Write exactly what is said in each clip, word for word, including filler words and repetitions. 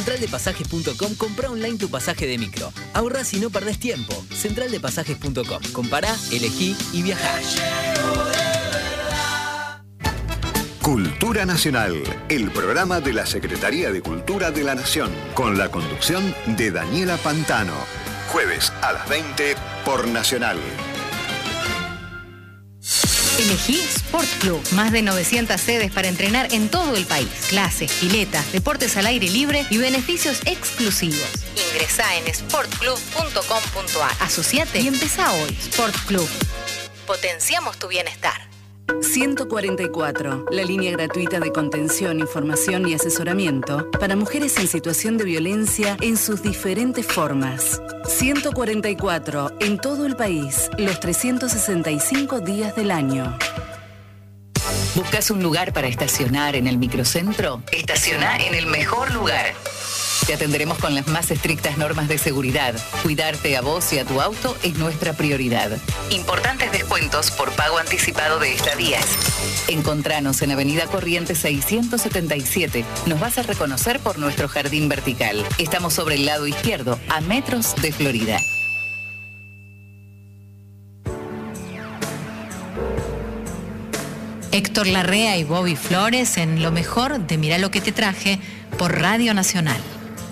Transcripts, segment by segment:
central de pasajes punto com, comprá online tu pasaje de micro. Ahorrás y no perdés tiempo. central de pasajes punto com. Compará, elegí y viajá. Cultura Nacional, el programa de la Secretaría de Cultura de la Nación, con la conducción de Daniela Pantano. Jueves a las veinte por Nacional. Elegí Sport Club. Más de novecientas sedes para entrenar en todo el país. Clases, piletas, deportes al aire libre y beneficios exclusivos. Ingresá en sport club punto com punto a r. Asociate y empezá hoy. Sport Club. Potenciamos tu bienestar. ciento cuarenta y cuatro, la línea gratuita de contención, información y asesoramiento para mujeres en situación de violencia en sus diferentes formas. ciento cuarenta y cuatro, en todo el país, los trescientos sesenta y cinco días del año. ¿Buscas un lugar para estacionar en el microcentro? Estaciona en el mejor lugar. Te atenderemos con las más estrictas normas de seguridad. Cuidarte a vos y a tu auto es nuestra prioridad. Importantes descuentos por pago anticipado de estadías. Encontranos en Avenida Corrientes seiscientos setenta y siete. Nos vas a reconocer por nuestro jardín vertical. Estamos sobre el lado izquierdo, a metros de Florida. Héctor Larrea y Bobby Flores en lo mejor de Mirá lo que te traje por Radio Nacional.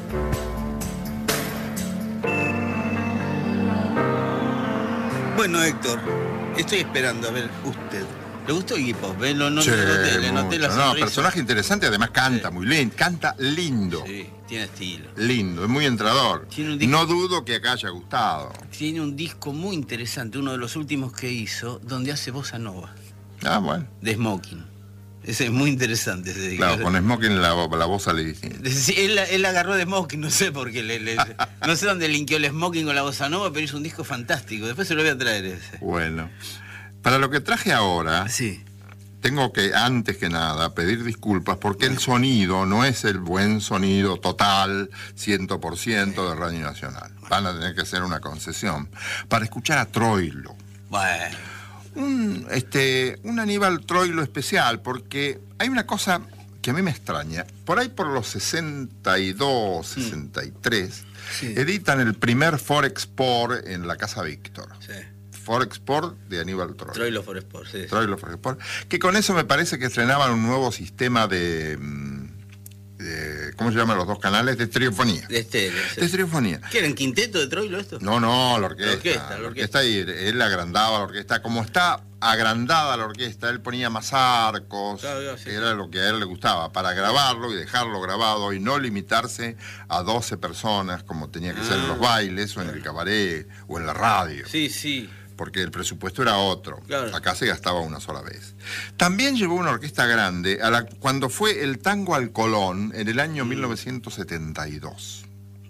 Bueno, Héctor, estoy esperando a ver usted. ¿Le gustó Iggy Pop? ¿Eh? Lo, no, Sí, le noté, le noté la no, sonrisa. personaje interesante, además canta Sí. muy lindo, canta lindo. Sí, tiene estilo. Lindo, es muy entrador. Tiene un disco- No dudo que acá haya gustado. Tiene un disco muy interesante, uno de los últimos que hizo, donde hace bossa nova, Ah, bueno. de Smoking. Ese es muy interesante ese disco. Claro, con Smoking la, la voz sale distinta. Sí, él, él agarró de Smoking, no sé por qué, le, le- no sé dónde linkeó el Smoking con la bossa nova, pero hizo un disco fantástico. Después se lo voy a traer ese. Bueno, para lo que traje ahora, Sí. tengo que, antes que nada, pedir disculpas porque el sonido no es el buen sonido total, cien por ciento de Radio Nacional. Van a tener que hacer una concesión para escuchar a Troilo. Bueno. Un, este, un Aníbal Troilo especial, porque hay una cosa que a mí me extraña. Por ahí por los sesenta y dos, sesenta y tres, Sí. editan el primer Forexport en la Casa Víctor. Sí. Forexport de Aníbal Troilo. Troilo for Sport, sí. sí. Troilo Forexport. Que con eso me parece que estrenaban un nuevo sistema de... mm, de- ¿cómo se llaman los dos canales? De estereofonía. De este, de ese. De estereofonía. ¿Qué era, en quinteto de Troilo esto? No, no, la orquesta. La orquesta, La la orquesta, y él agrandaba la orquesta. Como está agrandada la orquesta, él ponía más arcos, Claro, claro, sí, que era lo que a él le gustaba, para grabarlo y dejarlo grabado y no limitarse a doce personas como tenía que ser en Ah, los bailes o en el cabaret o en la radio. Sí, sí. Porque el presupuesto era otro. Claro. Acá se gastaba una sola vez. También llevó una orquesta grande a la, cuando fue el tango al Colón en el año mil novecientos setenta y dos.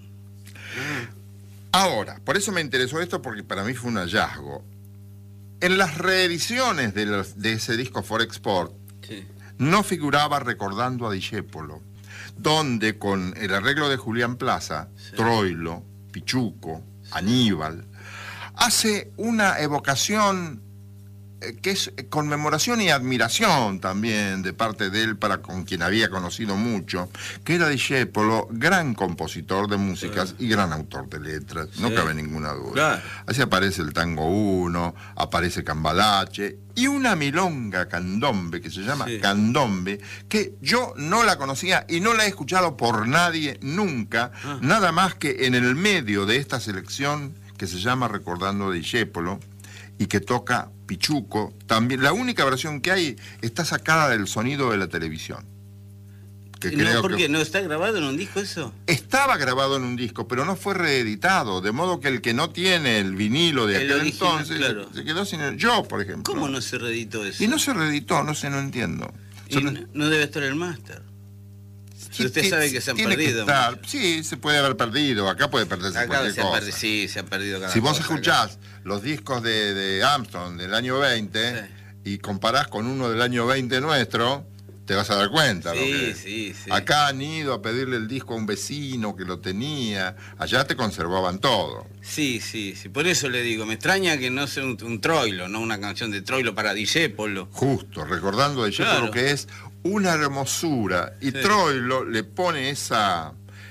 Ahora, por eso me interesó esto, porque para mí fue un hallazgo. En las reediciones de, los- de ese disco Forexport Sí. no figuraba Recordando a Discépolo, donde con el arreglo de Julián Plaza, Sí. Troilo, Pichuco, Aníbal, hace una evocación eh, que es conmemoración y admiración también de parte de él para con quien había conocido mucho, que era Discépolo, gran compositor de músicas y gran autor de letras, no Sí. cabe ninguna duda. Claro. Así aparece el Tango uno, aparece Cambalache y una milonga candombe que se llama Sí. Candombe, que yo no la conocía y no la he escuchado por nadie nunca, Ah. nada más que en el medio de esta selección que se llama Recordando a Discépolo y que toca Pichuco. También la única versión que hay está sacada del sonido de la televisión. Que No, creo ¿por que qué? ¿No está grabado en un disco eso? estaba grabado en un disco, pero no fue reeditado, de modo que el que no tiene el vinilo de El aquel original, entonces claro. se quedó sin el... Yo, por ejemplo. ¿Cómo no se reeditó eso? Y no se reeditó, no sé, no entiendo. Y Yo no, no- no debe estar el máster. Sí, usted sí, sabe que se han tiene que perdido. estar. mucho. Sí, se puede haber perdido. Acá puede perderse Acá cualquier se ha, cosa. perdido, sí, se ha perdido cada Si vos cosa acá. escuchás los discos de, de Armstrong del año veinte Sí. y comparás con uno del año veinte nuestro, te vas a dar cuenta. lo Sí, que- sí, sí. Acá han ido a pedirle el disco a un vecino que lo tenía. Allá te conservaban todo. Sí, sí, sí. Por eso le digo, me extraña que no sea un, un Troilo, no una canción de Troilo para Discépolo. Justo, recordando de Claro. lo que es una hermosura. Y Sí. Troilo le pone esa,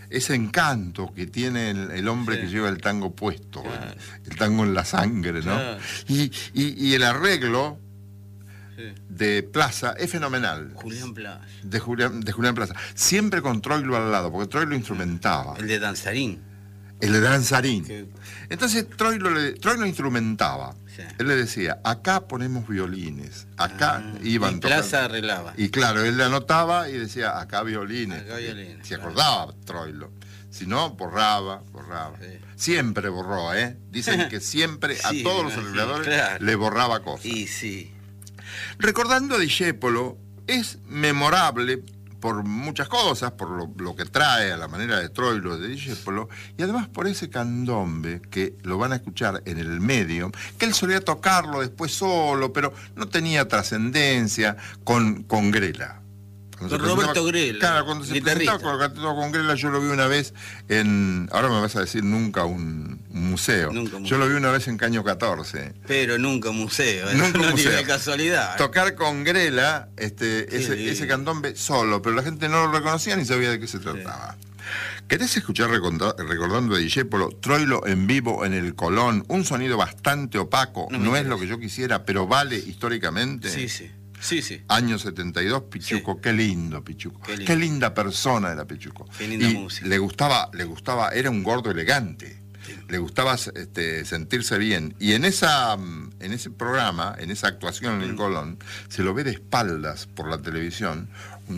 ese encanto que tiene el, el hombre sí. que lleva el tango puesto, claro. el, el tango en la sangre, ¿no? Claro. Y, y, y el arreglo sí. de Plaza es fenomenal. Julián Plaza. De Julián, de Julián Plaza. Siempre con Troilo al lado, porque Troilo instrumentaba. El de Danzarín. El de Danzarín. Que... Entonces Troilo, le, Troilo instrumentaba. Sí. Él le decía, acá ponemos violines, acá ah, iban y Plaza arreglaba. Y claro, él le anotaba y decía, acá violines. Acá violines. Se acordaba claro. Troilo. Si no, borraba, borraba. Sí. Siempre borró, ¿eh? Dicen que siempre sí, a todos los arregladores sí, claro. le borraba cosas. Y sí. Recordando a Discépolo, es memorable por muchas cosas, por lo, lo que trae a la manera de Troilo de Discépolo, y además por ese candombe que lo van a escuchar en el medio, que él solía tocarlo después solo, pero no tenía trascendencia con, con Grela. Con Roberto Grela. Claro, cuando se presentaba con, con Grela, yo lo vi una vez en, ahora me vas a decir nunca un, un museo. Nunca museo. Yo lo vi una vez en Caño catorce. Pero nunca un museo, ¿eh? Nunca no un museo. Ni de casualidad. ¿eh? Tocar con Grela este, ese, ese candombe solo, pero la gente no lo reconocía ni sabía de qué se trataba. Sí. ¿Querés escuchar recordando a Discépolo, Troilo en vivo en el Colón? Un sonido bastante opaco, no, no es lo que yo quisiera, pero vale históricamente. Sí, sí. Sí, sí. Año setenta y dos, Pichuco, sí. Qué lindo Pichuco. Qué, lindo. Qué linda persona era Pichuco. Qué linda y música. Le gustaba, le gustaba, era un gordo elegante. Sí. Le gustaba este, sentirse bien. Y en esa, en ese programa, en esa actuación en el Colón, se lo ve de espaldas por la televisión.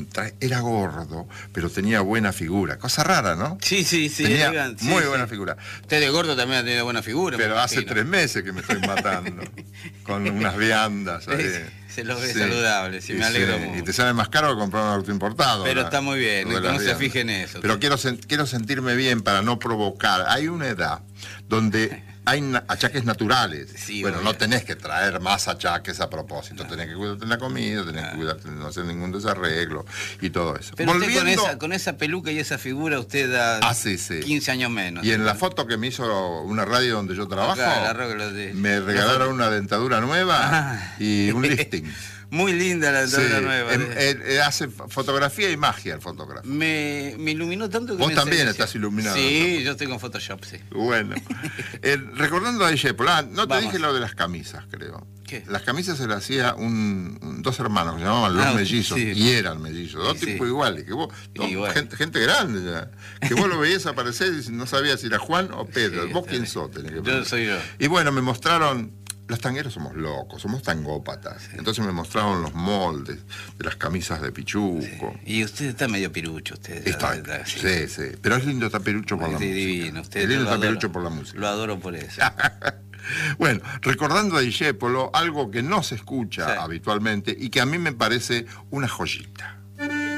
Era gordo, pero tenía buena figura. Cosa rara, ¿no? Sí, sí, sí. Tenía elegante, muy sí, buena sí. figura. Usted de gordo también ha tenido buena figura. Pero hace tres meses que me estoy matando. Con unas viandas. Sí, se lo ve sí. saludable, sí, me alegro sí. mucho. Y te sale más caro que comprar un auto importado. Pero la, está muy bien, no se viandas. Fije en eso. Pero quiero, quiero sentirme bien para no provocar. Hay una edad donde... hay achaques naturales. Sí, bueno, obvio. No tenés que traer más achaques a propósito. No. Tenés que cuidarte en la comida, tenés no. que cuidarte de no hacer ningún desarreglo y todo eso. Pero Volviendo... usted con esa, con esa peluca y esa figura, usted da ah, sí, sí. quince años menos. Y en la foto que me hizo una radio donde yo trabajo, acá, de... me regalaron una dentadura nueva ah. y un lifting. Muy linda la dentadura sí, nueva. Él, él, él hace fotografía y magia el fotógrafo. Me, me iluminó tanto que vos me también estás iluminado. Sí, ¿no? Yo estoy con Photoshop, sí. Bueno. eh, recordando a Discépolo, ah, no te Vamos. dije lo de las camisas, creo. ¿Qué? Las camisas se las hacía un, un, dos hermanos que se llamaban los ah, mellizos, sí. y eran mellizos, dos sí, tipos sí. iguales, que vos, igual. gente, gente grande ya, que vos lo veías aparecer y no sabías si era Juan o Pedro. Sí, vos quién sos, tenés que yo soy yo. Y bueno, me mostraron. Los tangueros somos locos, somos tangópatas. Sí. Entonces me mostraron los moldes de las camisas de Pichuco. Sí. Y usted está medio pirucho, usted. Está, verdad, sí. sí, sí. Pero es lindo estar pirucho por sí, la sí, música. Divino. Usted es lindo estar adoro, pirucho por la música. Lo adoro por eso. Bueno, recordando a Discépolo, algo que no se escucha sí. habitualmente y que a mí me parece una joyita.